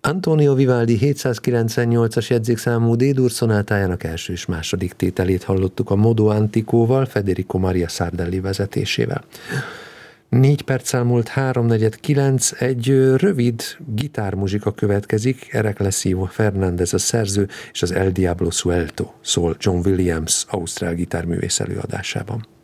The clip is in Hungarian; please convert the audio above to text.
Antonio Vivaldi 798-as jegyzékszámú D-dur szonátájának első és második tételét hallottuk a Modo Antico-val, Federico Maria Sardelli vezetésével. 4 perccel múlt 3:49, egy rövid gitármuzsika következik, Ereclesio Fernández a szerző, és az El Diablo Suelto szól John Williams ausztrál gitárművész előadásában.